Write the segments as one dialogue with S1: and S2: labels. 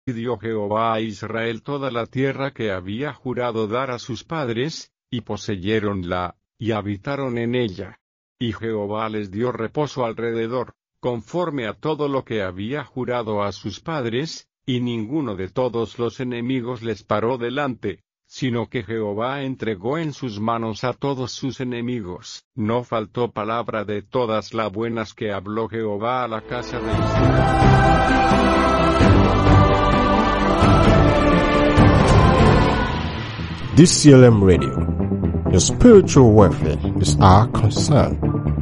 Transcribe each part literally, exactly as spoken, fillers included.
S1: Y dio Jehová a Israel toda la tierra que había jurado dar a sus padres, y poseyeronla, y habitaron en ella. Y Jehová les dio reposo alrededor, conforme a todo lo que había jurado a sus padres, y ninguno de todos los enemigos les paró delante, sino que Jehová entregó en sus manos a todos sus enemigos. No faltó palabra de todas las buenas que habló Jehová a la casa de Israel.
S2: D C L M Radio. Your spiritual welfare is our concern.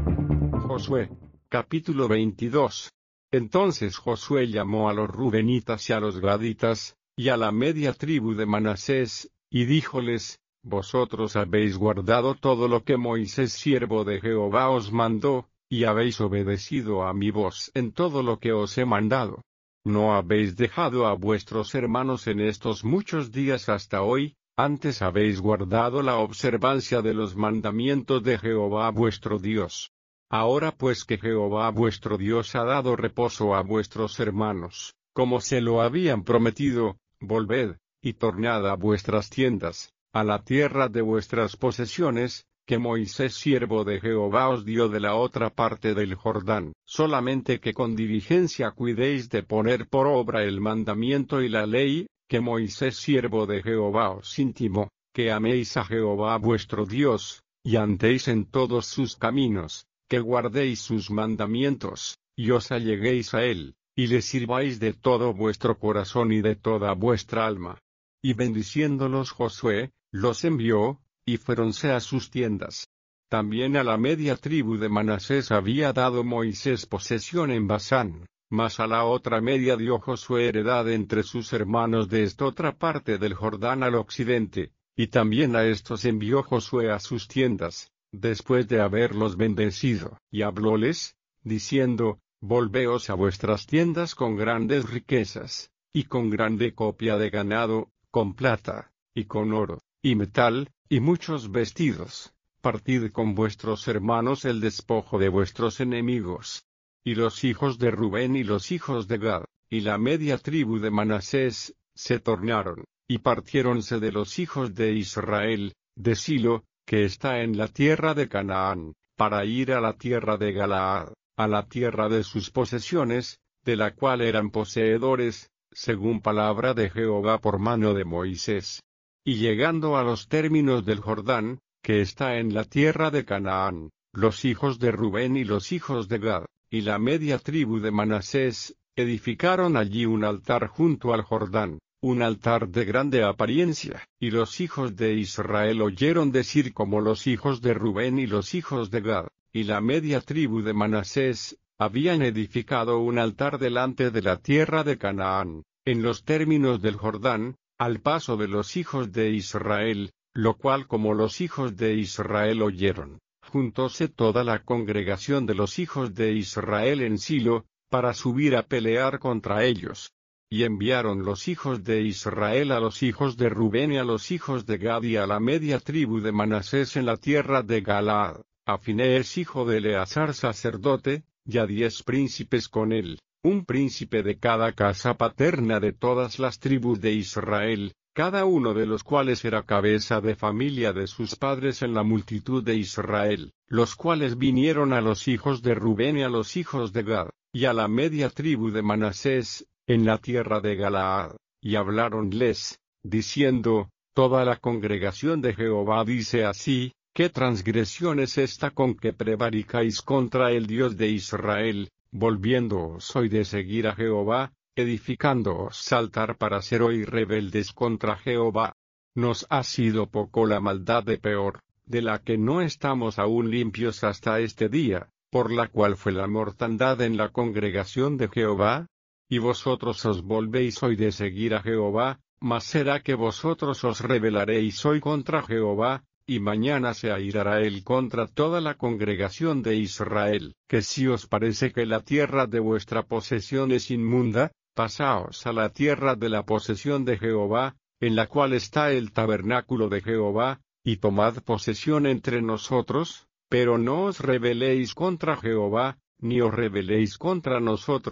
S1: Josué, capítulo veintidós. Entonces Josué llamó a los rubenitas y a los gaditas, y a la media tribu de Manasés, y díjoles: Vosotros habéis guardado todo lo que Moisés siervo de Jehová os mandó, y habéis obedecido a mi voz en todo lo que os he mandado. No habéis dejado a vuestros hermanos en estos muchos días hasta hoy, antes habéis guardado la observancia de los mandamientos de Jehová vuestro Dios. Ahora pues que Jehová vuestro Dios ha dado reposo a vuestros hermanos, como se lo habían prometido, volved, y tornad a vuestras tiendas, a la tierra de vuestras posesiones, que Moisés siervo de Jehová os dio de la otra parte del Jordán. Solamente que con diligencia cuidéis de poner por obra el mandamiento y la ley, que Moisés siervo de Jehová os intimó, que améis a Jehová vuestro Dios, y andéis en todos sus caminos, que guardéis sus mandamientos, y os alleguéis a él, y le sirváis de todo vuestro corazón y de toda vuestra alma. Y bendiciéndolos Josué, los envió, y fuéronse a sus tiendas. También a la media tribu de Manasés había dado Moisés posesión en Basán, mas a la otra media dio Josué heredad entre sus hermanos de esta otra parte del Jordán al occidente, y también a estos envió Josué a sus tiendas, después de haberlos bendecido. Y hablóles, diciendo: Volveos a vuestras tiendas con grandes riquezas, y con grande copia de ganado, con plata, y con oro, y metal, y muchos vestidos. Partid con vuestros hermanos el despojo de vuestros enemigos. Y los hijos de Rubén y los hijos de Gad, y la media tribu de Manasés, se tornaron, y partiéronse de los hijos de Israel, de Silo, que está en la tierra de Canaán, para ir a la tierra de Galaad, a la tierra de sus posesiones, de la cual eran poseedores, según palabra de Jehová por mano de Moisés. Y llegando a los términos del Jordán, que está en la tierra de Canaán, los hijos de Rubén y los hijos de Gad, y la media tribu de Manasés, edificaron allí un altar junto al Jordán, un altar de grande apariencia. Y los hijos de Israel oyeron decir como los hijos de Rubén y los hijos de Gad, y la media tribu de Manasés, habían edificado un altar delante de la tierra de Canaán, en los términos del Jordán, al paso de los hijos de Israel, lo cual como los hijos de Israel oyeron, juntóse toda la congregación de los hijos de Israel en Silo, para subir a pelear contra ellos. Y enviaron los hijos de Israel a los hijos de Rubén y a los hijos de Gad y a la media tribu de Manasés en la tierra de Galaad, a Finees hijo de Eleazar sacerdote, y a diez príncipes con él, un príncipe de cada casa paterna de todas las tribus de Israel, cada uno de los cuales era cabeza de familia de sus padres en la multitud de Israel, los cuales vinieron a los hijos de Rubén y a los hijos de Gad, y a la media tribu de Manasés, en la tierra de Galaad, y habláronles, diciendo: Toda la congregación de Jehová dice así: ¿Qué transgresión es esta con que prevaricáis contra el Dios de Israel, volviéndoos hoy de seguir a Jehová, edificándoos altar para ser hoy rebeldes contra Jehová? Nos ha sido poco la maldad de Peor, de la que no estamos aún limpios hasta este día, por la cual fue la mortandad en la congregación de Jehová. Y vosotros os volvéis hoy de seguir a Jehová, mas será que vosotros os rebelaréis hoy contra Jehová, y mañana se airará él contra toda la congregación de Israel. Que si os parece que la tierra de vuestra posesión es inmunda, pasaos a la tierra de la posesión de Jehová, en la cual está el tabernáculo de Jehová, y tomad posesión entre nosotros, pero no os rebeléis contra Jehová, ni os rebeléis contra nosotros,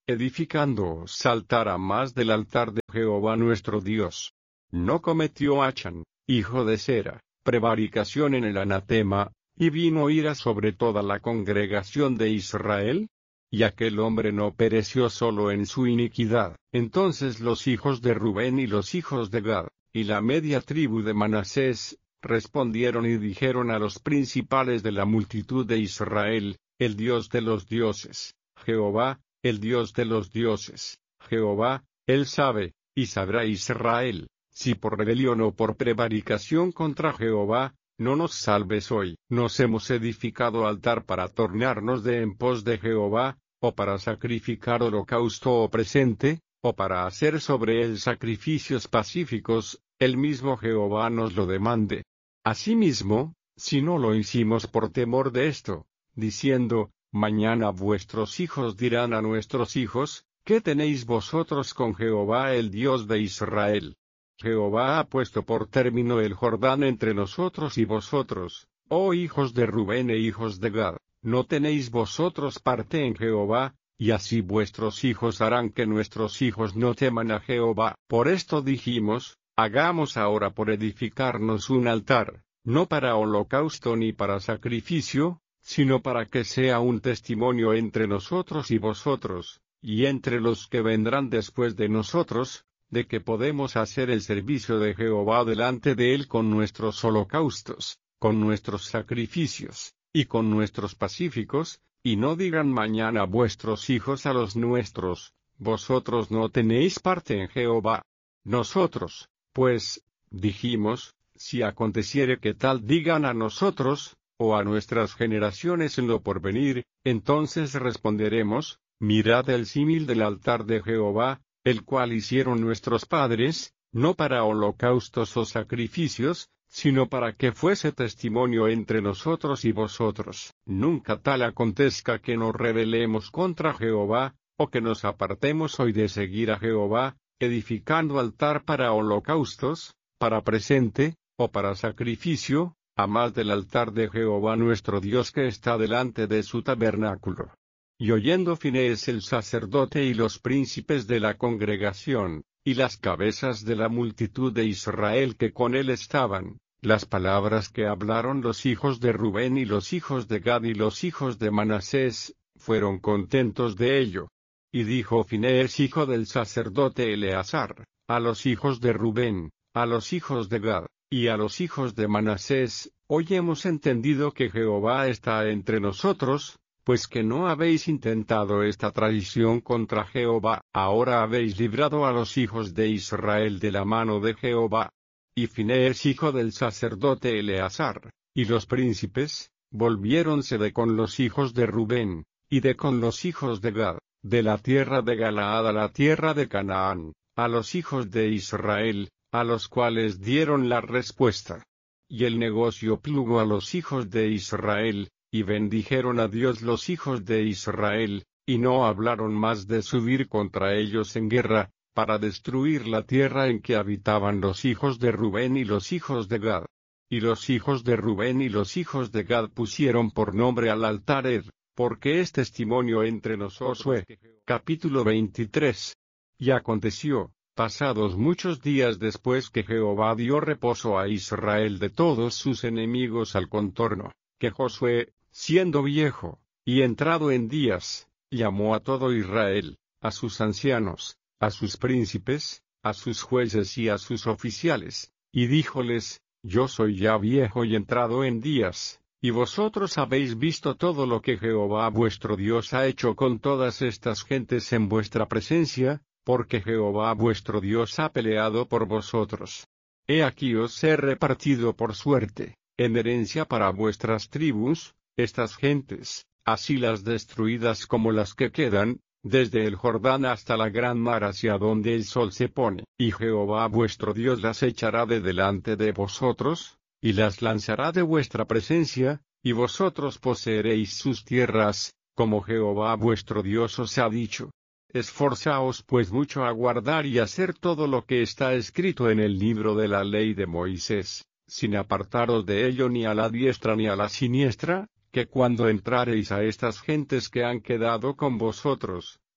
S1: edificándoos altar a más del altar de Jehová nuestro Dios. No cometió Achan, hijo de Sera, prevaricación en el anatema, y vino ira sobre toda la congregación de Israel? Y aquel hombre no pereció solo en su iniquidad. Entonces los hijos de Rubén y los hijos de Gad, y la media tribu de Manasés, respondieron y dijeron a los principales de la multitud de Israel: el Dios de los dioses, Jehová, el Dios de los dioses, Jehová, Él sabe, y sabrá Israel, si por rebelión o por prevaricación contra Jehová, no nos salves hoy. Nos hemos edificado altar para tornarnos de en pos de Jehová, o para sacrificar holocausto o presente, o para hacer sobre él sacrificios pacíficos, el mismo Jehová nos lo demande. Asimismo, si no lo hicimos por temor de esto, diciendo: mañana vuestros hijos dirán a nuestros hijos: ¿qué tenéis vosotros con Jehová el Dios de Israel? Jehová ha puesto por término el Jordán entre nosotros y vosotros, oh hijos de Rubén e hijos de Gad, no tenéis vosotros parte en Jehová, y así vuestros hijos harán que nuestros hijos no teman a Jehová. Por esto dijimos: hagamos ahora por edificarnos un altar, no para holocausto ni para sacrificio, sino para que sea un testimonio entre nosotros y vosotros, y entre los que vendrán después de nosotros, de que podemos hacer el servicio de Jehová delante de él con nuestros holocaustos, con nuestros sacrificios, y con nuestros pacíficos, y no digan mañana vuestros hijos a los nuestros: vosotros no tenéis parte en Jehová. Nosotros, pues, dijimos: si aconteciere que tal digan a nosotros, o a nuestras generaciones en lo porvenir, entonces responderemos: mirad el símil del altar de Jehová, el cual hicieron nuestros padres, no para holocaustos o sacrificios, sino para que fuese testimonio entre nosotros y vosotros. Nunca tal acontezca que nos rebelemos contra Jehová, o que nos apartemos hoy de seguir a Jehová, edificando altar para holocaustos, para presente, o para sacrificio, a más del altar de Jehová nuestro Dios que está delante de su tabernáculo. Y oyendo Finees el sacerdote y los príncipes de la congregación, y las cabezas de la multitud de Israel que con él estaban, las palabras que hablaron los hijos de Rubén y los hijos de Gad y los hijos de Manasés, fueron contentos de ello. Y dijo Finees hijo del sacerdote Eleazar, a los hijos de Rubén, a los hijos de Gad, y a los hijos de Manasés: hoy hemos entendido que Jehová está entre nosotros, pues que no habéis intentado esta traición contra Jehová, ahora habéis librado a los hijos de Israel de la mano de Jehová. Y Finees hijo del sacerdote Eleazar, y los príncipes, volviéronse de con los hijos de Rubén, y de con los hijos de Gad, de la tierra de Galaad a la tierra de Canaán, a los hijos de Israel, a los cuales dieron la respuesta. Y el negocio plugo a los hijos de Israel, y bendijeron a Dios los hijos de Israel, y no hablaron más de subir contra ellos en guerra, para destruir la tierra en que habitaban los hijos de Rubén y los hijos de Gad. Y los hijos de Rubén y los hijos de Gad pusieron por nombre al altar Ed, porque es testimonio entre nosotros. Capítulo veintitrés. Y aconteció, pasados muchos días después que Jehová dio reposo a Israel de todos sus enemigos al contorno, que Josué, siendo viejo, y entrado en días, llamó a todo Israel, a sus ancianos, a sus príncipes, a sus jueces y a sus oficiales, y díjoles: yo soy ya viejo y entrado en días, y vosotros habéis visto todo lo que Jehová vuestro Dios ha hecho con todas estas gentes en vuestra presencia, porque Jehová vuestro Dios ha peleado por vosotros. He aquí os he repartido por suerte, en herencia para vuestras tribus, estas gentes, así las destruidas como las que quedan, desde el Jordán hasta la gran mar hacia donde el sol se pone. Y Jehová vuestro Dios las echará de delante de vosotros, y las lanzará de vuestra presencia, y vosotros poseeréis sus tierras, como Jehová vuestro Dios os ha dicho. Esforzaos pues mucho a guardar y hacer todo lo que está escrito en el libro de la ley de Moisés, sin apartaros de ello ni a la diestra ni a la siniestra, que cuando entrareis a estas gentes que han quedado con vosotros,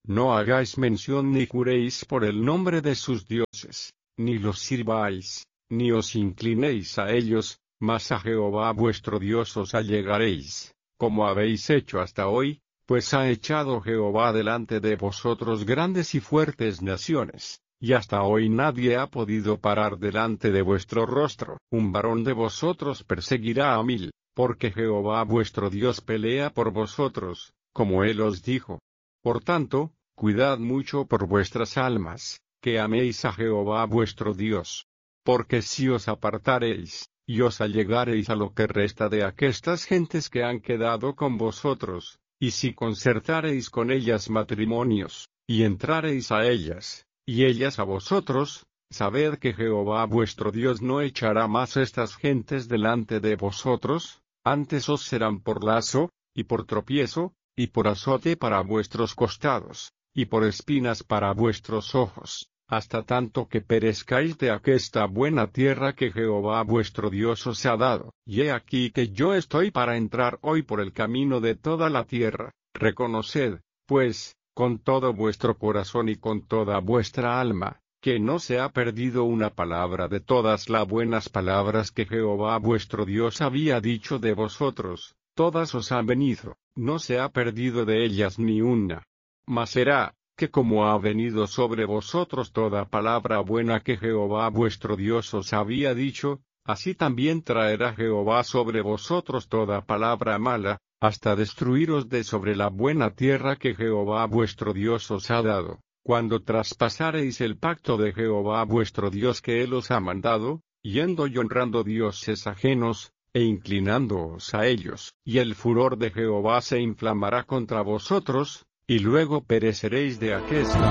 S1: No hagáis mención ni juréis por el nombre de sus dioses, ni los sirváis, ni os inclinéis a ellos, mas a Jehová vuestro Dios os allegaréis, como habéis hecho hasta hoy, pues ha echado Jehová delante de vosotros grandes y fuertes naciones, y hasta hoy nadie ha podido parar delante de vuestro rostro. Un varón de vosotros perseguirá a mil, porque Jehová vuestro Dios pelea por vosotros, como él os dijo. Por tanto, cuidad mucho por vuestras almas, que améis a Jehová vuestro Dios. Porque si os apartareis, y os allegareis a lo que resta de aquestas gentes que han quedado con vosotros, y si concertareis con ellas matrimonios, y entrareis a ellas, y ellas a vosotros, sabed que Jehová vuestro Dios no echará más estas gentes delante de vosotros, antes os serán por lazo, y por tropiezo, y por azote para vuestros costados, y por espinas para vuestros ojos, hasta tanto que perezcáis de aquesta buena tierra que Jehová vuestro Dios os ha dado. Y he aquí que yo estoy para entrar hoy por el camino de toda la tierra. Reconoced, pues, con todo vuestro corazón y con toda vuestra alma, que no se ha perdido una palabra de todas las buenas palabras que Jehová vuestro Dios había dicho de vosotros, todas os han venido, no se ha perdido de ellas ni una. Mas será, que como ha venido sobre vosotros toda palabra buena que Jehová vuestro Dios os había dicho, así también traerá Jehová sobre vosotros toda palabra mala, hasta destruiros de sobre la buena tierra que Jehová vuestro Dios os ha dado, cuando traspasareis el pacto de Jehová vuestro Dios que él os ha mandado, yendo y honrando dioses ajenos, e inclinándoos a ellos. Y el furor de Jehová se inflamará contra vosotros, y luego pereceréis de aquesta.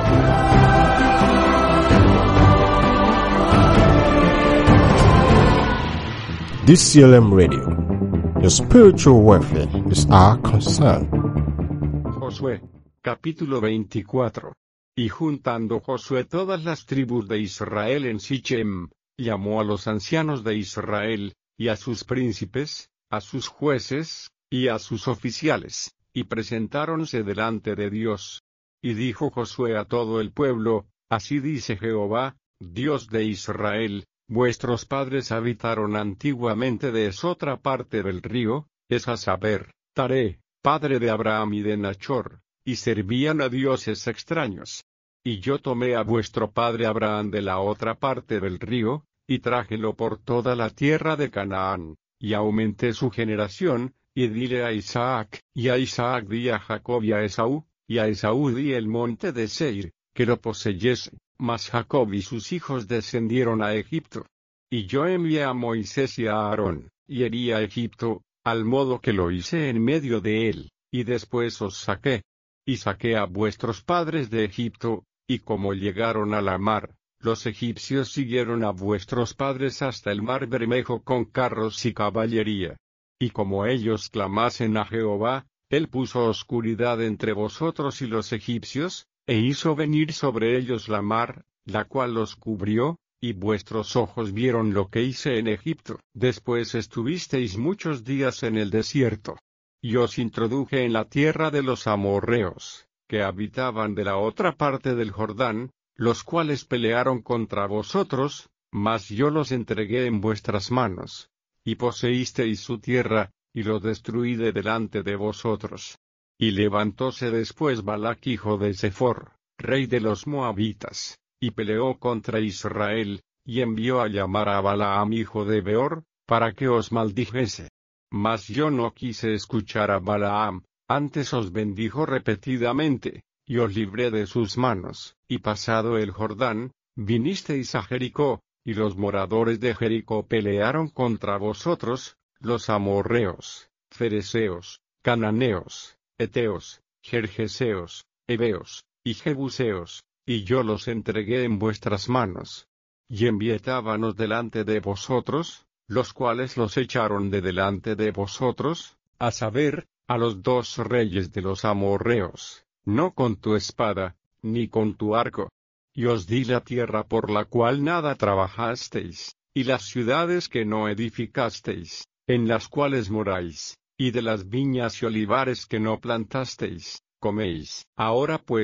S2: D C L M Radio. Your spiritual welfare is our concern.
S1: Josué, capítulo veinticuatro. Y juntando Josué todas las tribus de Israel en Sichem, llamó a los ancianos de Israel, y a sus príncipes, a sus jueces, y a sus oficiales, y presentáronse delante de Dios. Y dijo Josué a todo el pueblo, así dice Jehová, Dios de Israel, vuestros padres habitaron antiguamente de esotra parte del río, es a saber, Taré, padre de Abraham y de Nachor, y servían a dioses extraños. Y yo tomé a vuestro padre Abraham de la otra parte del río, y trájelo por toda la tierra de Canaán, y aumenté su generación, y dile a Isaac, y a Isaac di a Jacob y a Esaú, y a Esaú di el monte de Seir, que lo poseyese, mas Jacob y sus hijos descendieron a Egipto. Y yo envié a Moisés y a Aarón, y herí a Egipto, al modo que lo hice en medio de él, y después os saqué. Y saqué a vuestros padres de Egipto, y como llegaron a la mar, los egipcios siguieron a vuestros padres hasta el mar Bermejo con carros y caballería. Y como ellos clamasen a Jehová, él puso oscuridad entre vosotros y los egipcios, e hizo venir sobre ellos la mar, la cual los cubrió, y vuestros ojos vieron lo que hice en Egipto. Después estuvisteis muchos días en el desierto. Y os introduje en la tierra de los amorreos, que habitaban de la otra parte del Jordán, los cuales pelearon contra vosotros, mas yo los entregué en vuestras manos. Y poseísteis su tierra, y lo destruí de delante de vosotros. Y levantóse después Balac hijo de Zephor, rey de los moabitas, y peleó contra Israel, y envió a llamar a Balaam hijo de Beor, para que os maldijese. Mas yo no quise escuchar a Balaam, antes os bendijo repetidamente, y os libré de sus manos. Y pasado el Jordán, vinisteis a Jericó, y los moradores de Jericó pelearon contra vosotros, los amorreos, fereceos, cananeos, eteos, gergeseos, heveos, y jebuseos, y yo los entregué en vuestras manos. Y envietábanos delante de vosotros, los cuales los echaron de delante de vosotros, a saber, a los dos reyes de los amorreos, no con tu espada, ni con tu arco. Y os di la tierra por la cual nada trabajasteis, y las ciudades que no edificasteis, en las cuales moráis, y de las viñas y olivares que no plantasteis, coméis. Ahora pues,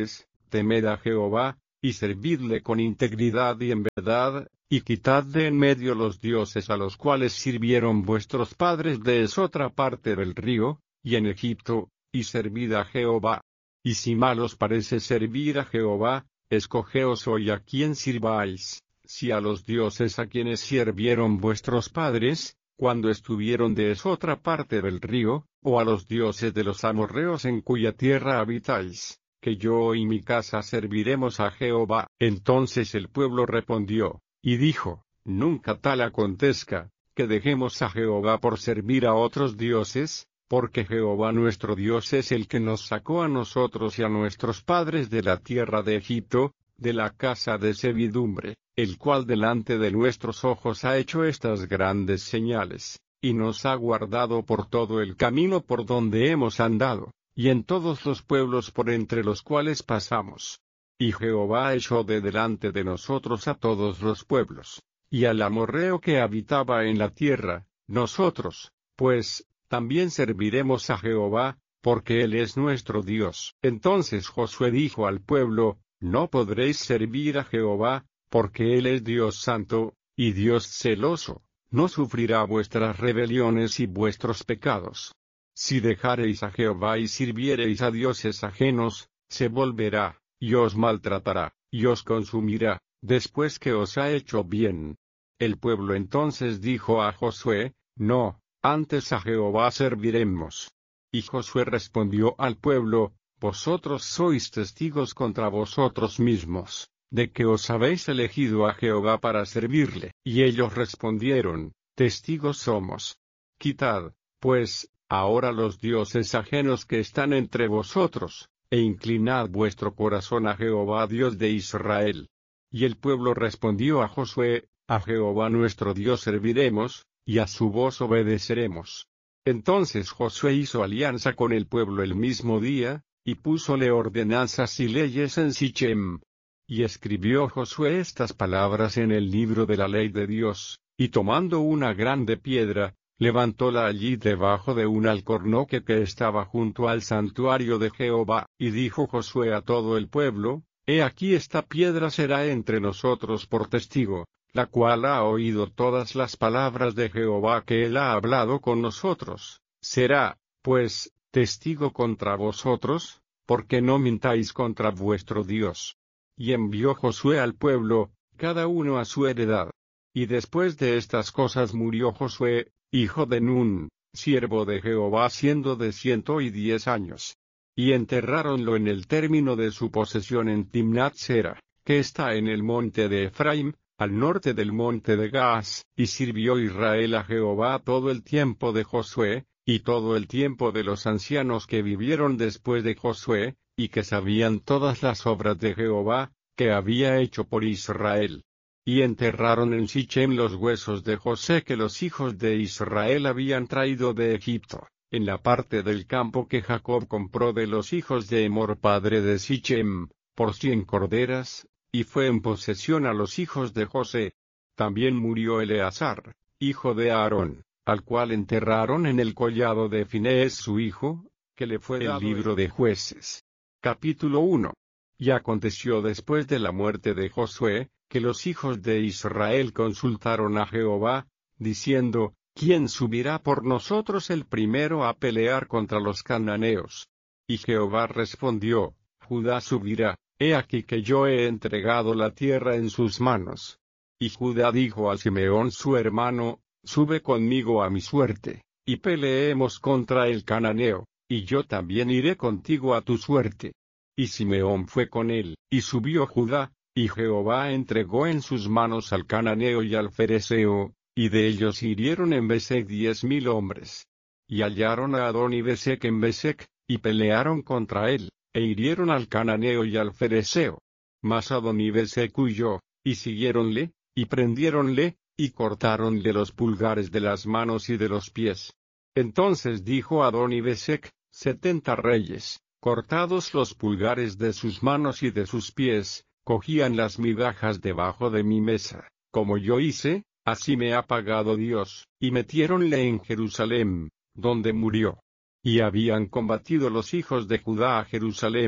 S1: temed a Jehová, y servidle con integridad y en verdad, y quitad de en medio los dioses a los cuales sirvieron vuestros padres de esotra parte del río, y en Egipto, y servid a Jehová. Y si mal os parece servir a Jehová, escogeos hoy a quién sirváis, si a los dioses a quienes sirvieron vuestros padres, cuando estuvieron de esotra parte del río, o a los dioses de los amorreos en cuya tierra habitáis, que yo y mi casa serviremos a Jehová. Entonces el pueblo respondió, y dijo, nunca tal acontezca, que dejemos a Jehová por servir a otros dioses, porque Jehová nuestro Dios es el que nos sacó a nosotros y a nuestros padres de la tierra de Egipto, de la casa de servidumbre, el cual delante de nuestros ojos ha hecho estas grandes señales, y nos ha guardado por todo el camino por donde hemos andado, y en todos los pueblos por entre los cuales pasamos. Y Jehová echó de delante de nosotros a todos los pueblos, y al amorreo que habitaba en la tierra, nosotros, pues, también serviremos a Jehová, porque Él es nuestro Dios. Entonces Josué dijo al pueblo, no podréis servir a Jehová, porque Él es Dios santo, y Dios celoso, no sufrirá vuestras rebeliones y vuestros pecados. Si dejareis a Jehová y sirviereis a dioses ajenos, se volverá, y os maltratará, y os consumirá, después que os ha hecho bien. El pueblo entonces dijo a Josué, no, antes a Jehová serviremos. Y Josué respondió al pueblo, vosotros sois testigos contra vosotros mismos, de que os habéis elegido a Jehová para servirle. Y ellos respondieron, testigos somos. Quitad, pues, ahora los dioses ajenos que están entre vosotros, e inclinad vuestro corazón a Jehová Dios de Israel. Y el pueblo respondió a Josué, a Jehová nuestro Dios serviremos, y a su voz obedeceremos. Entonces Josué hizo alianza con el pueblo el mismo día, y púsole ordenanzas y leyes en Sichem. Y escribió Josué estas palabras en el libro de la ley de Dios, y tomando una grande piedra, levantóla allí debajo de un alcornoque que estaba junto al santuario de Jehová. Y dijo Josué a todo el pueblo, he aquí esta piedra será entre nosotros por testigo, la cual ha oído todas las palabras de Jehová que él ha hablado con nosotros. Será, pues, testigo contra vosotros, porque no mintáis contra vuestro Dios. Y envió Josué al pueblo, cada uno a su heredad. Y después de estas cosas murió Josué, hijo de Nun, siervo de Jehová siendo de ciento y diez años. Y enterráronlo en el término de su posesión en Timnat Sera, que está en el monte de Efraim, al norte del monte de Gaas. Y sirvió Israel a Jehová todo el tiempo de Josué, y todo el tiempo de los ancianos que vivieron después de Josué, y que sabían todas las obras de Jehová, que había hecho por Israel. Y enterraron en Sichem los huesos de José que los hijos de Israel habían traído de Egipto, en la parte del campo que Jacob compró de los hijos de Emor padre de Sichem, por cien corderas, y fue en posesión a los hijos de José. También murió Eleazar, hijo de Aarón, al cual enterraron en el collado de Finees su hijo, que le fue dado. El libro de Jueces. Capítulo uno. Y aconteció después de la muerte de Josué, que los hijos de Israel consultaron a Jehová, diciendo, ¿quién subirá por nosotros el primero a pelear contra los cananeos? Y Jehová respondió, Judá subirá, he aquí que yo he entregado la tierra en sus manos. Y Judá dijo a Simeón su hermano, sube conmigo a mi suerte, y peleemos contra el cananeo, y yo también iré contigo a tu suerte. Y Simeón fue con él, y subió Judá, y Jehová entregó en sus manos al cananeo y al fereceo, y de ellos hirieron en Besec diez mil hombres. Y hallaron a Adón y Besec en Besec, y pelearon contra él, e hirieron al cananeo y al fereceo. Mas Adón y Besec huyó, y siguiéronle, y prendiéronle, y cortáronle los pulgares de las manos y de los pies. Entonces dijo Adón y Besec, setenta reyes, cortados los pulgares de sus manos y de sus pies, cogían las migajas debajo de mi mesa, como yo hice, así me ha pagado Dios, y metiéronle en Jerusalén, donde murió. Y habían combatido los hijos de Judá a Jerusalén,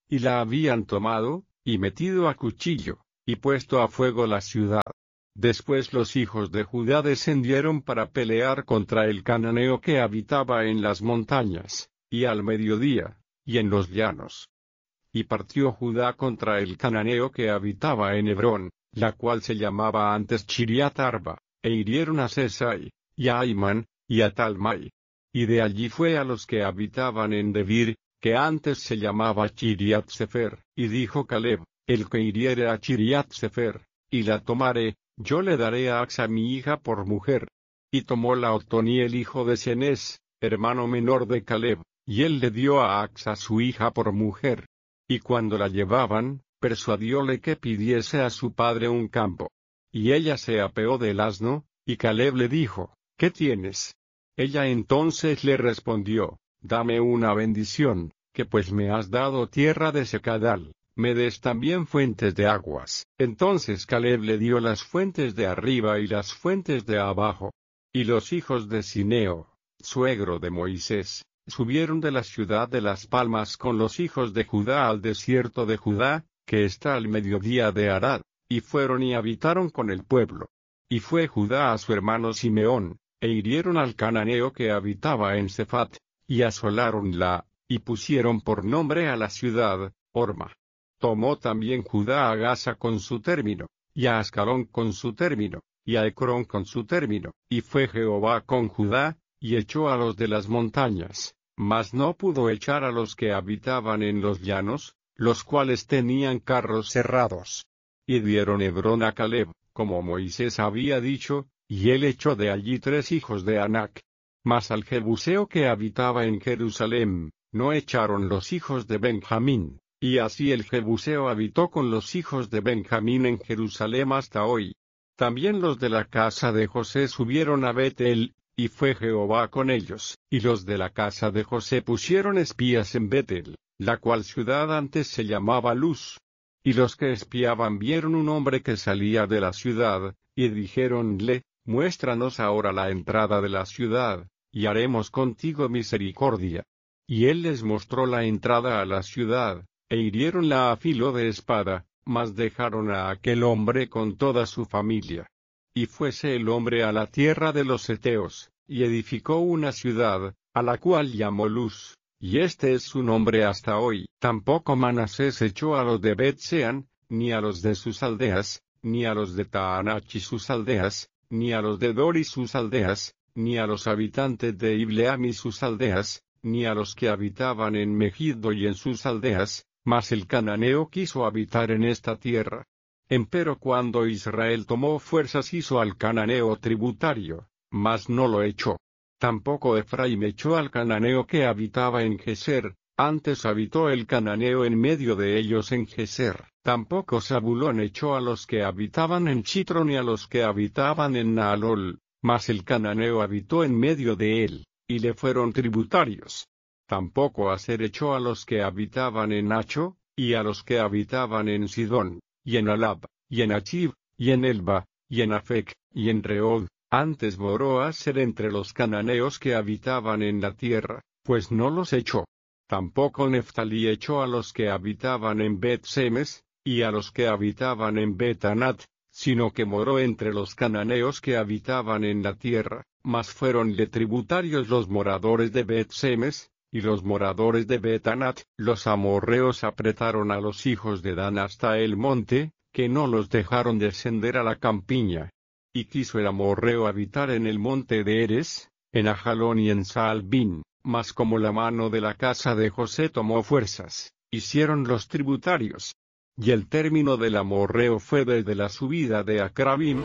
S1: y la habían tomado, y metido a cuchillo, y puesto a fuego la ciudad. Después los hijos de Judá descendieron para pelear contra el cananeo que habitaba en las montañas, y al mediodía, y en los llanos. Y partió Judá contra el cananeo que habitaba en Hebrón, la cual se llamaba antes Chiriat Arba, e hirieron a Sesai, y a Aimán, y a Talmai. Y de allí fue a los que habitaban en Debir, que antes se llamaba Chiriat Sefer, y dijo Caleb, el que hiriere a Chiriat Sefer, y la tomare, yo le daré a Axa mi hija por mujer. Y tomó la Otoniel hijo de Cenez, hermano menor de Caleb, y él le dio a Axa su hija por mujer. Y cuando la llevaban, persuadióle que pidiese a su padre un campo. Y ella se apeó del asno, y Caleb le dijo, ¿qué tienes? Ella entonces le respondió, dame una bendición, que pues me has dado tierra de secadal, me des también fuentes de aguas. Entonces Caleb le dio las fuentes de arriba y las fuentes de abajo. Y los hijos de Cineo, suegro de Moisés, subieron de la ciudad de las palmas con los hijos de Judá al desierto de Judá, que está al mediodía de Arad, y fueron y habitaron con el pueblo. Y fue Judá a su hermano Simeón, e hirieron al cananeo que habitaba en Sefat, y asoláronla, y pusieron por nombre a la ciudad, Horma. Tomó también Judá a Gaza con su término, y a Ascalón con su término, y a Ecrón con su término, y fue Jehová con Judá, y echó a los de las montañas, mas no pudo echar a los que habitaban en los llanos, los cuales tenían carros cerrados. Y dieron Hebrón a Caleb, como Moisés había dicho, y él echó de allí tres hijos de Anac. Mas al Jebuseo que habitaba en Jerusalén, no echaron los hijos de Benjamín, y así el Jebuseo habitó con los hijos de Benjamín en Jerusalén hasta hoy. También los de la casa de José subieron a Betel, y fue Jehová con ellos, y los de la casa de José pusieron espías en Betel, la cual ciudad antes se llamaba Luz. Y los que espiaban vieron un hombre que salía de la ciudad, y dijéronle, muéstranos ahora la entrada de la ciudad, y haremos contigo misericordia. Y él les mostró la entrada a la ciudad, e hiriéronla a filo de espada, mas dejaron a aquel hombre con toda su familia. Y fuese el hombre a la tierra de los heteos, y edificó una ciudad, a la cual llamó Luz, y este es su nombre hasta hoy. Tampoco Manasés echó a los de Bet-Sean, ni a los de sus aldeas, ni a los de Taanach y sus aldeas, ni a los de Dor y sus aldeas, ni a los habitantes de Ibleam y sus aldeas, ni a los que habitaban en Megiddo y en sus aldeas, mas el cananeo quiso habitar en esta tierra. Empero cuando Israel tomó fuerzas hizo al cananeo tributario, mas no lo echó. Tampoco Efraim echó al cananeo que habitaba en Geser, antes habitó el cananeo en medio de ellos en Geser. Tampoco Zabulón echó a los que habitaban en Chitro ni a los que habitaban en Naalol, mas el cananeo habitó en medio de él, y le fueron tributarios. Tampoco Aser echó a los que habitaban en Nacho, y a los que habitaban en Sidón, y en Alab, y en Achib, y en Elba, y en Afec, y en Reod. Antes moró Aser entre los cananeos que habitaban en la tierra, pues no los echó. Tampoco Neftalí echó a los que habitaban en Bet-Semes, y a los que habitaban en Bet-Anat, sino que moró entre los cananeos que habitaban en la tierra, mas fueronle tributarios los moradores de Bet-Semes, y los moradores de Bet-Anat. Los amorreos apretaron a los hijos de Dan hasta el monte, que no los dejaron descender a la campiña. Y quiso el amorreo habitar en el monte de Eres, en Ajalón y en Saalbín, mas como la mano de la casa de José tomó fuerzas, hicieron los tributarios. Y el término del amorreo fue desde la subida de Acrabim.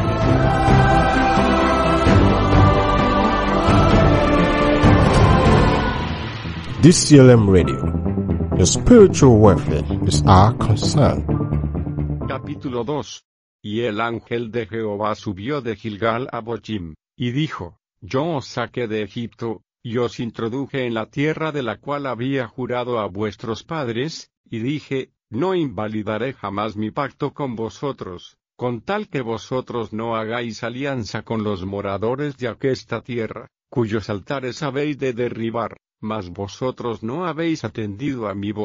S2: D C L M Radio. Your spiritual welfare is our concern.
S1: Capítulo dos. Y el ángel de Jehová subió de Gilgal a Bochim, y dijo, yo os saqué de Egipto, y os introduje en la tierra de la cual había jurado a vuestros padres, y dije, no invalidaré jamás mi pacto con vosotros, con tal que vosotros no hagáis alianza con los moradores de aquesta tierra, cuyos altares habéis de derribar, mas vosotros no habéis atendido a mi voz,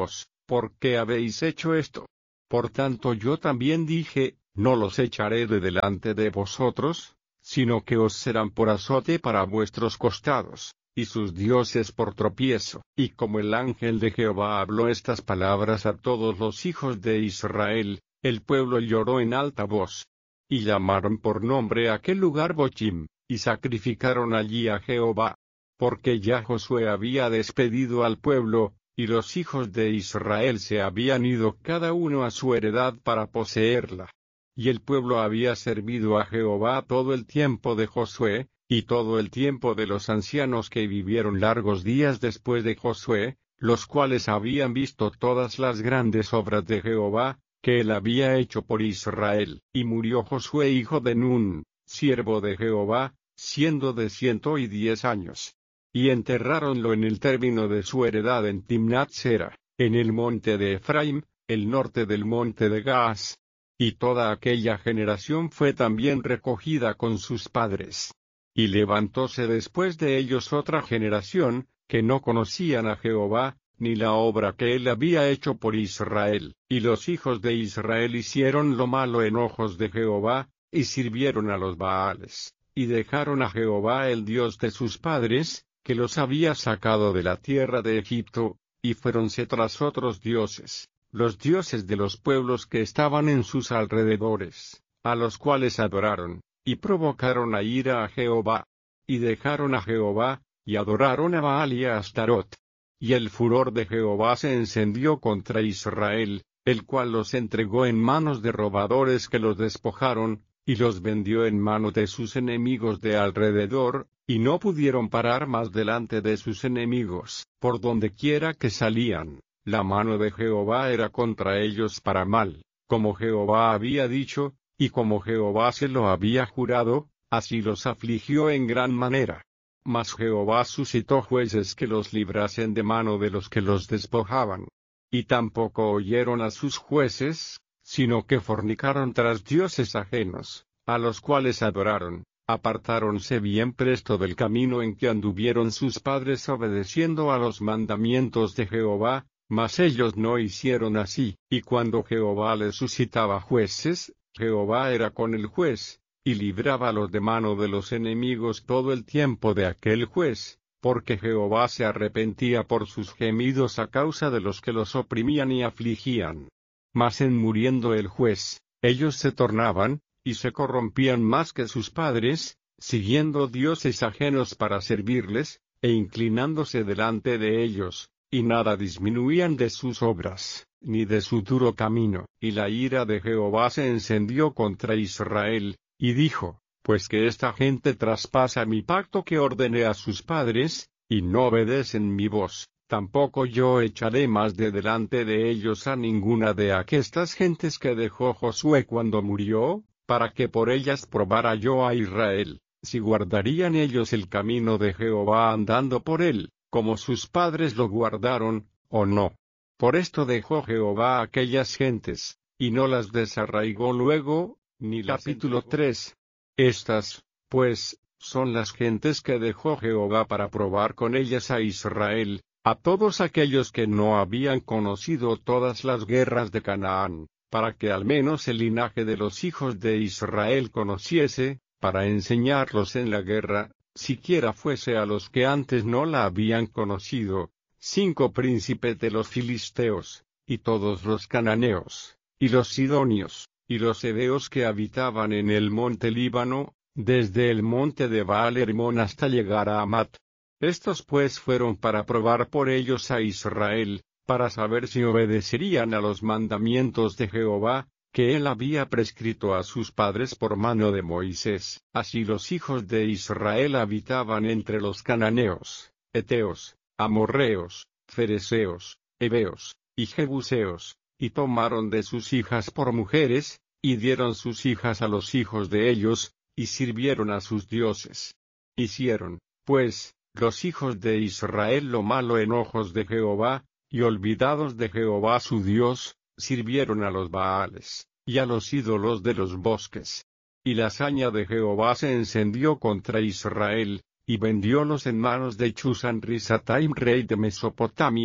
S1: ¿por qué habéis hecho esto? Por tanto yo también dije, no los echaré de delante de vosotros, sino que os serán por azote para vuestros costados, y sus dioses por tropiezo. Y como el ángel de Jehová habló estas palabras a todos los hijos de Israel, el pueblo lloró en alta voz. Y llamaron por nombre a aquel lugar Bochim, y sacrificaron allí a Jehová. Porque ya Josué había despedido al pueblo, y los hijos de Israel se habían ido cada uno a su heredad para poseerla. Y el pueblo había servido a Jehová todo el tiempo de Josué, y todo el tiempo de los ancianos que vivieron largos días después de Josué, los cuales habían visto todas las grandes obras de Jehová, que él había hecho por Israel. Y murió Josué hijo de Nun, siervo de Jehová, siendo de ciento y diez años. Y enterráronlo en el término de su heredad en Timnat-Sera, en el monte de Efraim, el norte del monte de Gaas. Y toda aquella generación fue también recogida con sus padres. Y levantóse después de ellos otra generación, que no conocían a Jehová, ni la obra que él había hecho por Israel. Y los hijos de Israel hicieron lo malo en ojos de Jehová, y sirvieron a los Baales, y dejaron a Jehová el Dios de sus padres, que los había sacado de la tierra de Egipto, y fuéronse tras otros dioses, los dioses de los pueblos que estaban en sus alrededores, a los cuales adoraron, y provocaron a ira a Jehová. Y dejaron a Jehová, y adoraron a Baal y a Astarot. Y el furor de Jehová se encendió contra Israel, el cual los entregó en manos de robadores que los despojaron, y los vendió en manos de sus enemigos de alrededor, y no pudieron parar más delante de sus enemigos. Por donde quiera que salían, la mano de Jehová era contra ellos para mal, como Jehová había dicho, y como Jehová se lo había jurado, así los afligió en gran manera. Mas Jehová suscitó jueces que los librasen de mano de los que los despojaban. Y tampoco oyeron a sus jueces, sino que fornicaron tras dioses ajenos, a los cuales adoraron, apartáronse bien presto del camino en que anduvieron sus padres obedeciendo a los mandamientos de Jehová, mas ellos no hicieron así. Y cuando Jehová les suscitaba jueces, Jehová era con el juez, y librábalos de mano de los enemigos todo el tiempo de aquel juez, porque Jehová se arrepentía por sus gemidos a causa de los que los oprimían y afligían. Mas en muriendo el juez, ellos se tornaban, y se corrompían más que sus padres, siguiendo dioses ajenos para servirles, e inclinándose delante de ellos, y nada disminuían de sus obras, ni de su duro camino. Y la ira de Jehová se encendió contra Israel, y dijo, pues que esta gente traspasa mi pacto que ordené a sus padres, y no obedecen mi voz, tampoco yo echaré más de delante de ellos a ninguna de aquestas gentes que dejó Josué cuando murió, para que por ellas probara yo a Israel, si guardarían ellos el camino de Jehová andando por él, como sus padres lo guardaron, o no. Por esto dejó Jehová aquellas gentes, y no las desarraigó luego, ni las Capítulo tres. Estas, pues, son las gentes que dejó Jehová para probar con ellas a Israel, a todos aquellos que no habían conocido todas las guerras de Canaán, para que al menos el linaje de los hijos de Israel conociese, para enseñarlos en la guerra, siquiera fuese a los que antes no la habían conocido, cinco príncipes de los filisteos, y todos los cananeos, y los sidonios, y los heveos que habitaban en el monte Líbano, desde el monte de Baal Hermón hasta llegar a Amat. Estos pues fueron para probar por ellos a Israel, para saber si obedecerían a los mandamientos de Jehová, que él había prescrito a sus padres por mano de Moisés. Así los hijos de Israel habitaban entre los cananeos, heteos, amorreos, fereceos, heveos, y jebuseos, y tomaron de sus hijas por mujeres, y dieron sus hijas a los hijos de ellos, y sirvieron a sus dioses. Hicieron, pues, los hijos de Israel lo malo en ojos de Jehová, y olvidados de Jehová su Dios, sirvieron a los Baales, y a los ídolos de los bosques. Y la saña de Jehová se encendió contra Israel, y vendiólos en manos de Chusán Risataim rey de Mesopotamia,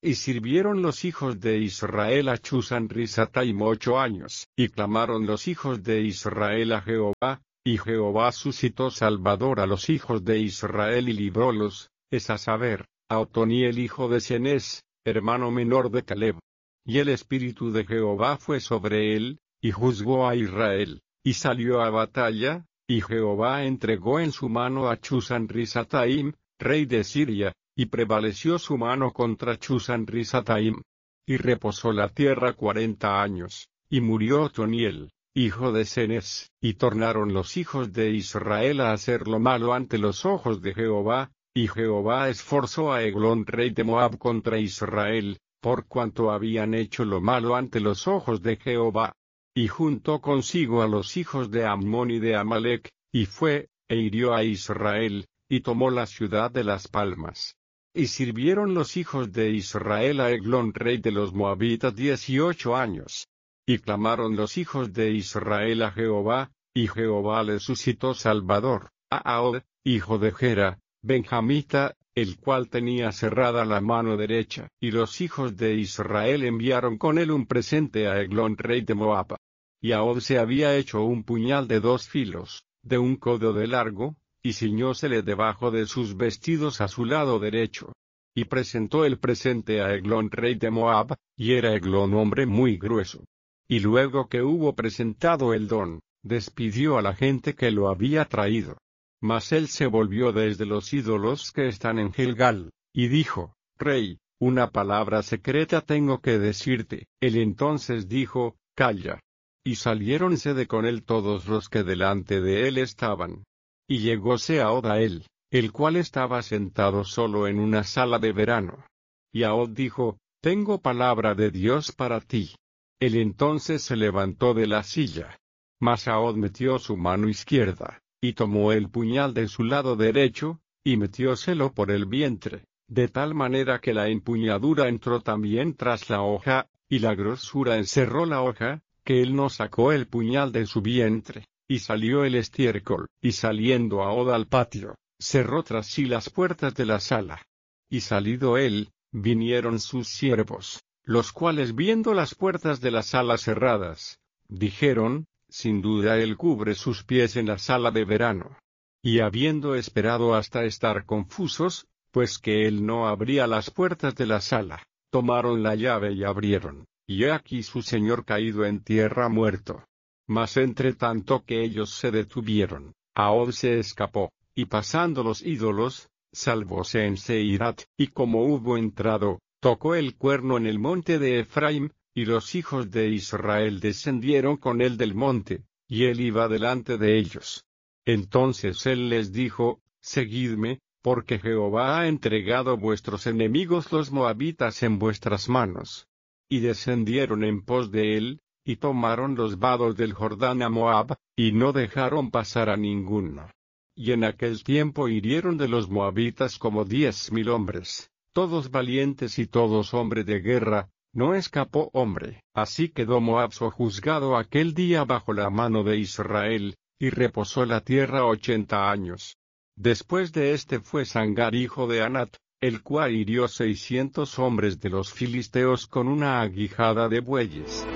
S1: Y sirvieron los hijos de Israel a Chusán Risataim ocho años, y clamaron los hijos de Israel a Jehová, y Jehová suscitó Salvador a los hijos de Israel y librólos, es a saber, a Otoniel hijo de Cenez, hermano menor de Caleb. Y el espíritu de Jehová fue sobre él, y juzgó a Israel, y salió a batalla, y Jehová entregó en su mano a Chusán Risataim, rey de Siria, y prevaleció su mano contra Chusán Risataim. Y reposó la tierra cuarenta años, y murió Otoniel, hijo de Cenez, y tornaron los hijos de Israel a hacer lo malo ante los ojos de Jehová, y Jehová esforzó a Eglón rey de Moab contra Israel, por cuanto habían hecho lo malo ante los ojos de Jehová. Y juntó consigo a los hijos de Ammón y de Amalec, y fue, e hirió a Israel, y tomó la ciudad de las palmas. Y sirvieron los hijos de Israel a Eglón rey de los Moabitas dieciocho años. Y clamaron los hijos de Israel a Jehová, y Jehová les suscitó Salvador, a Ahod, hijo de Gera, benjamita, el cual tenía cerrada la mano derecha. Y los hijos de Israel enviaron con él un presente a Eglón rey de Moab. Y Ahod se había hecho un puñal de dos filos, de un codo de largo, y ciñósele debajo de sus vestidos a su lado derecho. Y presentó el presente a Eglón rey de Moab, y era Eglón hombre muy grueso. Y luego que hubo presentado el don, despidió a la gente que lo había traído. Mas él se volvió desde los ídolos que están en Gilgal, y dijo, Rey, una palabra secreta tengo que decirte. Él entonces dijo, Calla. Y saliéronse de con él todos los que delante de él estaban. Y llegóse Ahod a él, el cual estaba sentado solo en una sala de verano. Y Ahod dijo, Tengo palabra de Dios para ti. Él entonces se levantó de la silla. Mas Ahod metió su mano izquierda, y tomó el puñal de su lado derecho, y metióselo por el vientre, de tal manera que la empuñadura entró también tras la hoja, y la grosura encerró la hoja, que él no sacó el puñal de su vientre. Y salió el estiércol, y saliendo Ahod al patio, cerró tras sí las puertas de la sala. Y salido él, vinieron sus siervos, los cuales viendo las puertas de la sala cerradas, dijeron, sin duda él cubre sus pies en la sala de verano. Y habiendo esperado hasta estar confusos, pues que él no abría las puertas de la sala, tomaron la llave y abrieron, y he aquí su señor caído en tierra muerto. Mas entre tanto que ellos se detuvieron, Ahod se escapó, y pasando los ídolos, salvóse en Seirat, y como hubo entrado, tocó el cuerno en el monte de Efraim, y los hijos de Israel descendieron con él del monte, y él iba delante de ellos. Entonces él les dijo, Seguidme, porque Jehová ha entregado vuestros enemigos los moabitas en vuestras manos. Y descendieron en pos de él, y tomaron los vados del Jordán a Moab, y no dejaron pasar a ninguno. Y en aquel tiempo hirieron de los moabitas como diez mil hombres, todos valientes y todos hombres de guerra, no escapó hombre. Así quedó Moab sojuzgado aquel día bajo la mano de Israel, y reposó la tierra ochenta años. Después de este fue Sangar hijo de Anat, el cual hirió seiscientos hombres de los filisteos con una aguijada de bueyes.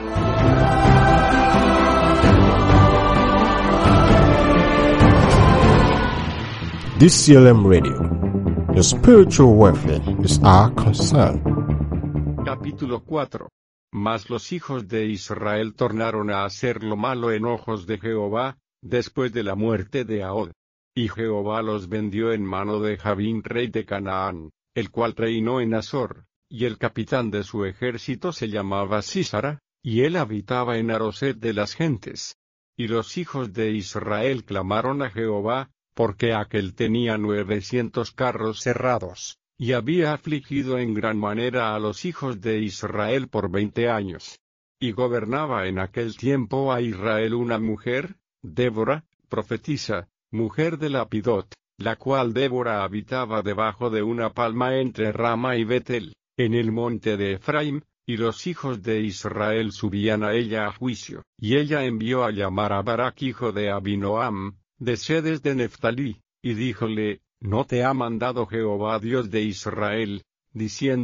S2: D C L M Radio. Your spiritual welfare is our concern.
S1: Capítulo cuatro. Mas los hijos de Israel tornaron a hacer lo malo en ojos de Jehová, después de la muerte de Ahod. Y Jehová los vendió en mano de Jabín rey de Canaán, el cual reinó en Azor, y el capitán de su ejército se llamaba Sísara, y él habitaba en Aroset de las gentes. Y los hijos de Israel clamaron a Jehová, porque aquel tenía novecientos carros cerrados, y había afligido en gran manera a los hijos de Israel por veinte años. Y gobernaba en aquel tiempo a Israel una mujer, Débora, profetisa, mujer de Lapidot, la cual Débora habitaba debajo de una palma entre Rama y Betel, en el monte de Efraim, y los hijos de Israel subían a ella a juicio. Y ella envió a llamar a Barak hijo de Abinoam, de Sedes de Neftalí, y díjole, ¿no te ha mandado Jehová Dios de Israel, diciendo,